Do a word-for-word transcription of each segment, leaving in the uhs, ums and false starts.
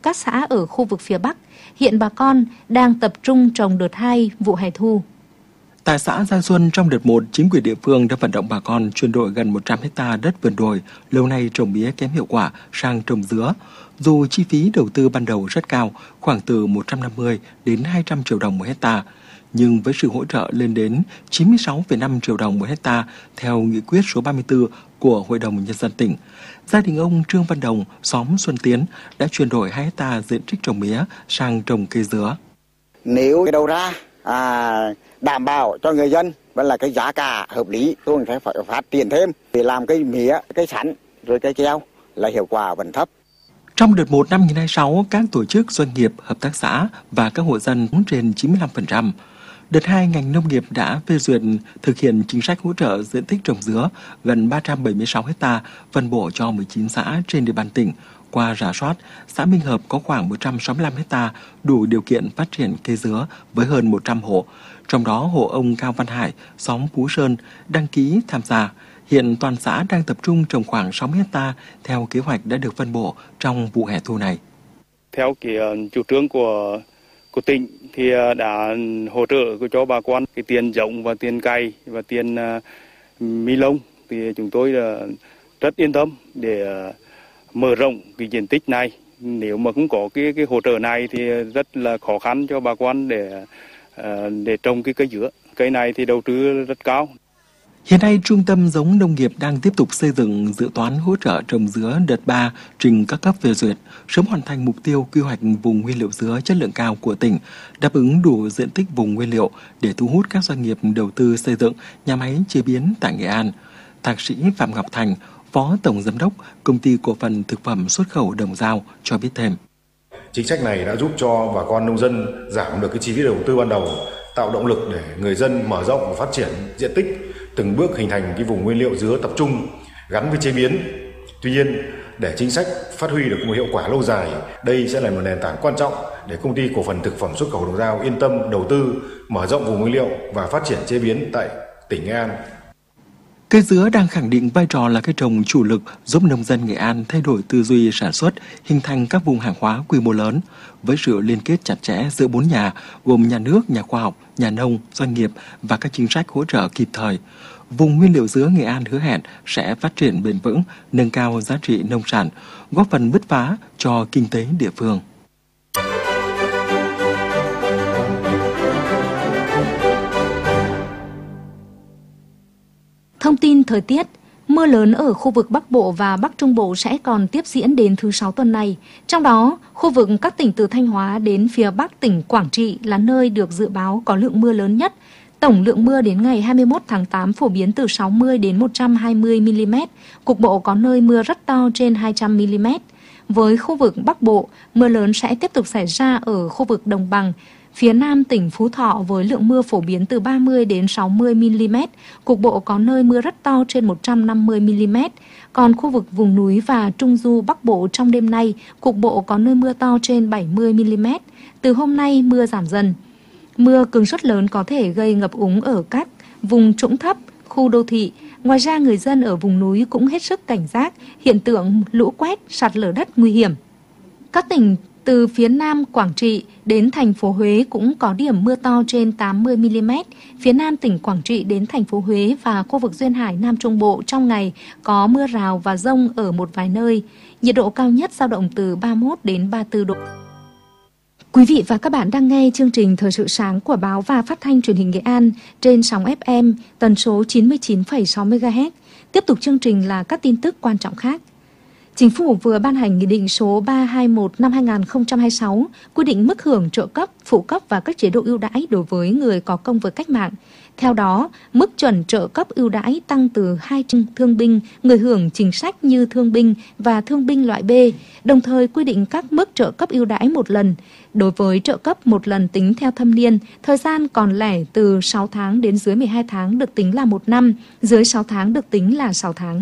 các xã ở khu vực phía Bắc. Hiện bà con đang tập trung trồng đợt hai vụ hè thu. Tại xã Giang Xuân, trong đợt một, chính quyền địa phương đã vận động bà con chuyển đổi gần một trăm héc ta đất vườn đồi lâu nay trồng mía kém hiệu quả sang trồng dứa. Dù chi phí đầu tư ban đầu rất cao, khoảng từ một trăm năm mươi đến hai trăm triệu đồng một hecta, nhưng với sự hỗ trợ lên đến chín mươi sáu phẩy năm triệu đồng một hecta theo nghị quyết số ba mươi tư của Hội đồng Nhân dân tỉnh, gia đình ông Trương Văn Đồng, xóm Xuân Tiến đã chuyển đổi hai hecta diện tích trồng mía sang trồng cây dứa. Nếu cái đầu ra à, đảm bảo cho người dân vẫn là cái giá cả hợp lý, tôi sẽ phải phát triển thêm để làm cây mía, cây sắn rồi cây keo là hiệu quả vẫn thấp. Trong đợt một năm hai nghìn không trăm hai mươi sáu, các tổ chức, doanh nghiệp, hợp tác xã và các hộ dân trên chín mươi lăm phần trăm. Đợt hai, ngành nông nghiệp đã phê duyệt thực hiện chính sách hỗ trợ diện tích trồng dứa gần ba trăm bảy mươi sáu héc ta phân bổ cho mười chín xã trên địa bàn tỉnh. Qua rà soát, xã Minh Hợp có khoảng một trăm sáu mươi lăm héc ta đủ điều kiện phát triển cây dứa với hơn một trăm hộ. Trong đó, hộ ông Cao Văn Hải, xóm Phú Sơn đăng ký tham gia. Hiện toàn xã đang tập trung trồng khoảng sáu mươi héc ta theo kế hoạch đã được phân bổ trong vụ hè thu này. Theo cái chủ trương của của tỉnh thì đã hỗ trợ cho bà con cái tiền giống và tiền cày và tiền uh, mi lông, thì chúng tôi uh, rất yên tâm để uh, mở rộng cái diện tích này. Nếu mà không có cái cái hỗ trợ này thì rất là khó khăn cho bà con để uh, để trồng cái cây dứa. Cây này thì đầu tư rất cao. Hiện nay, Trung tâm Giống Nông nghiệp đang tiếp tục xây dựng dự toán hỗ trợ trồng dứa đợt ba trình các cấp phê duyệt, sớm hoàn thành mục tiêu quy hoạch vùng nguyên liệu dứa chất lượng cao của tỉnh, đáp ứng đủ diện tích vùng nguyên liệu để thu hút các doanh nghiệp đầu tư xây dựng nhà máy chế biến tại Nghệ An. Thạc sĩ Phạm Ngọc Thành, Phó Tổng Giám đốc Công ty Cổ phần Thực phẩm Xuất khẩu Đồng Dao cho biết thêm. Chính sách này đã giúp cho bà con nông dân giảm được cái chi phí đầu tư ban đầu, tạo động lực để người dân mở rộng và phát triển diện tích, từng bước hình thành cái vùng nguyên liệu dứa tập trung gắn với chế biến. Tuy nhiên, để chính sách phát huy được một hiệu quả lâu dài, đây sẽ là một nền tảng quan trọng để Công ty Cổ phần Thực phẩm Xuất khẩu Đồng Dao yên tâm đầu tư, mở rộng vùng nguyên liệu và phát triển chế biến tại tỉnh Nghệ An. Cây dứa đang khẳng định vai trò là cây trồng chủ lực giúp nông dân Nghệ An thay đổi tư duy sản xuất, hình thành các vùng hàng hóa quy mô lớn. Với sự liên kết chặt chẽ giữa bốn nhà, gồm nhà nước, nhà khoa học, nhà nông, doanh nghiệp và các chính sách hỗ trợ kịp thời, vùng nguyên liệu dứa Nghệ An hứa hẹn sẽ phát triển bền vững, nâng cao giá trị nông sản, góp phần bứt phá cho kinh tế địa phương. Thông tin thời tiết, mưa lớn ở khu vực Bắc Bộ và Bắc Trung Bộ sẽ còn tiếp diễn đến thứ Sáu tuần này. Trong đó, khu vực các tỉnh từ Thanh Hóa đến phía Bắc tỉnh Quảng Trị là nơi được dự báo có lượng mưa lớn nhất. Tổng lượng mưa đến ngày hai mươi mốt tháng tám phổ biến từ sáu mươi đến một trăm hai mươi mi-li-mét, cục bộ có nơi mưa rất to trên hai trăm mi-li-mét. Với khu vực Bắc Bộ, mưa lớn sẽ tiếp tục xảy ra ở khu vực Đồng bằng, phía Nam tỉnh Phú Thọ với lượng mưa phổ biến từ ba mươi đến sáu mươi mi-li-mét, cục bộ có nơi mưa rất to trên một trăm năm mươi mi-li-mét. Còn khu vực vùng núi và Trung Du Bắc Bộ trong đêm nay, cục bộ có nơi mưa to trên bảy mươi mi-li-mét. Từ hôm nay mưa giảm dần. Mưa cường suất lớn có thể gây ngập úng ở các vùng trũng thấp, khu đô thị. Ngoài ra, người dân ở vùng núi cũng hết sức cảnh giác hiện tượng lũ quét, sạt lở đất nguy hiểm. Các tỉnh từ phía Nam Quảng Trị đến thành phố Huế cũng có điểm mưa to trên tám mươi mi-li-mét. Phía Nam tỉnh Quảng Trị đến thành phố Huế và khu vực duyên hải Nam Trung Bộ trong ngày có mưa rào và dông ở một vài nơi. Nhiệt độ cao nhất dao động từ ba mươi mốt đến ba mươi tư độ. Quý vị và các bạn đang nghe chương trình Thời sự sáng của Báo và Phát thanh Truyền hình Nghệ An trên sóng ép em tần số chín mươi chín phẩy sáu mê ga héc. Tiếp tục chương trình là các tin tức quan trọng khác. Chính phủ vừa ban hành Nghị định số ba trăm hai mươi mốt năm hai nghìn không trăm hai mươi sáu quy định mức hưởng trợ cấp, phụ cấp và các chế độ ưu đãi đối với người có công với cách mạng. Theo đó, mức chuẩn trợ cấp ưu đãi tăng từ hai thương binh, người hưởng chính sách như thương binh và thương binh loại B, đồng thời quy định các mức trợ cấp ưu đãi một lần. Đối với trợ cấp một lần tính theo thâm niên, thời gian còn lẻ từ sáu tháng đến dưới mười hai tháng được tính là một năm, dưới sáu tháng được tính là sáu tháng.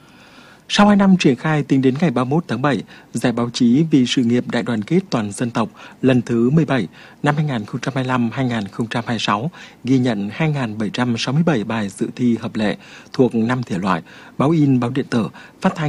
Sau hai năm triển khai tính đến ngày ba mươi mốt tháng bảy, Giải báo chí vì sự nghiệp đại đoàn kết toàn dân tộc lần thứ mười bảy năm hai nghìn không trăm hai mươi lăm hai nghìn không trăm hai mươi sáu ghi nhận hai nghìn bảy trăm sáu mươi bảy bài dự thi hợp lệ thuộc năm thể loại: báo in, báo điện tử, phát thanh,